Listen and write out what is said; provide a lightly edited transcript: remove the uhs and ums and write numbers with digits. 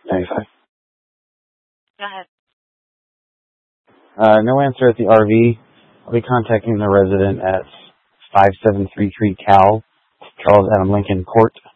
95. Go ahead. No answer at the RV. I'll be contacting the resident at 5733 Charles Adam Lincoln Court.